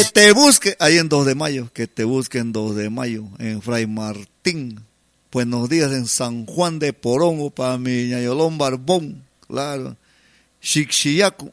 Que te busque ahí en 2 de mayo, que te busque en 2 de mayo, en Fray Martín. Buenos días en San Juan de Porongo para mi ñayolón Barbón, claro. Xixillaco,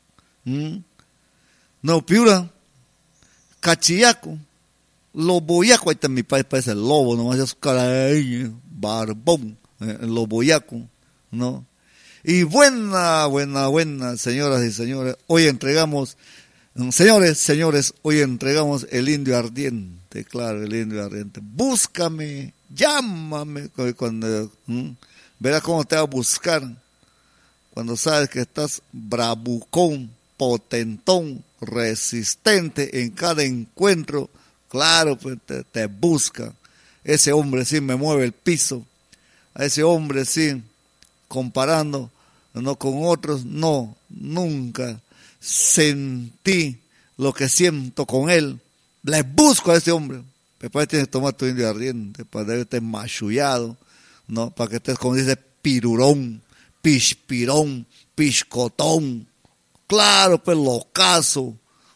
no Piura, Cachillaco, Loboyaco, ahí está mi país, parece el lobo, nomás es caray, Barbón, Loboyaco, ¿no? Y buena, señoras y señores, hoy entregamos, señores, hoy entregamos el indio ardiente, claro, el indio ardiente. Búscame, llámame, cuando verás cómo te va a buscar, cuando sabes que estás bravucón, potentón, resistente en cada encuentro, claro, pues te busca. Ese hombre sí me mueve el piso, a ese hombre sí, comparando, no con otros, no, nunca sentí lo que siento con él. Le busco a ese hombre. Después tienes que tomar tu indio ardiente para que estés machullado, ¿no? Para que estés, como dice, pirurón, pispirón, piscotón. Claro, pues locazo,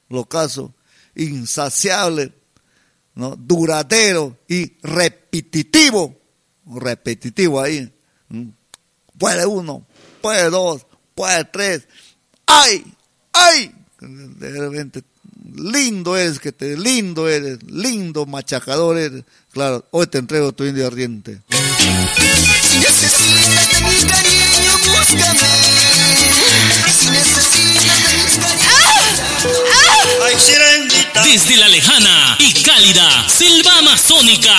insaciable, ¿no? Duradero y repetitivo ahí. Puede 1, puede 2, puede 3. ¡Ay! De repente, lindo eres, lindo machacador eres. Claro, hoy te entrego tu indio ardiente. Si necesitas de mi cariño, búscame. Si necesitas de mi cariño. Desde la lejana y cálida selva amazónica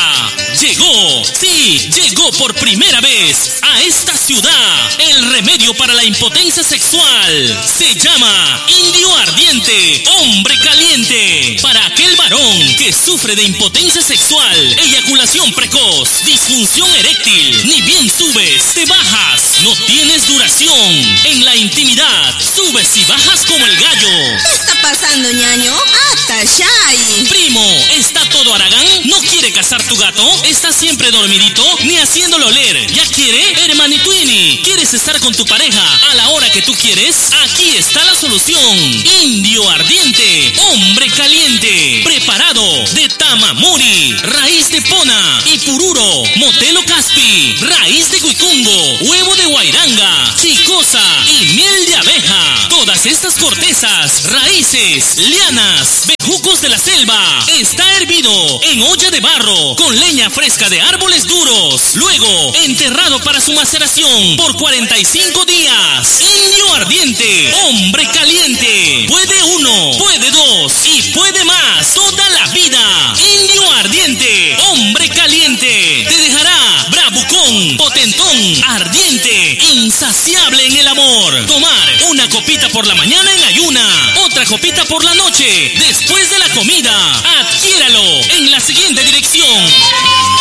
llegó por primera vez a esta ciudad el remedio para la impotencia sexual. Se llama Indio Ardiente, hombre caliente. Para aquel varón que sufre de impotencia sexual, eyaculación precoz, disfunción eréctil, ni bien subes, te bajas, no tienes duración. En la intimidad, subes y bajas como el gallo. ¿Qué está pasando, ñaño? ¡Atashai! Primo, ¿está todo Aragán? ¿No quiere cazar tu gato? ¿Está siempre dormidito? Ni haciéndolo oler. ¿Ya quiere? Hermanituini, ¿quieres estar con tu pareja a la hora que tú quieres? Aquí está la solución. Indio Ardiente, hombre caliente. Preparado de tamamuri, raíz de pona y pururo, motelo caspi, raíz de cuicungo, huevo de guairanga, chicosa y miel de abeja. Todas estas cortezas, raíces, lianas, bejucos de la selva, está hervido en olla de barro con leña fresca de árboles duros. Luego, enterrado para su maceración por 45 días. Indio Ardiente, hombre caliente. Puede 1, puede 2 y puede más toda la vida. Indio Ardiente, hombre caliente. Te dejará bravucón, potentón, ardiente, insaciable en el amor. Tomar una copita por la mañana en ayuna, otra copita por la noche, después de la comida. Adquiéralo en la siguiente dirección.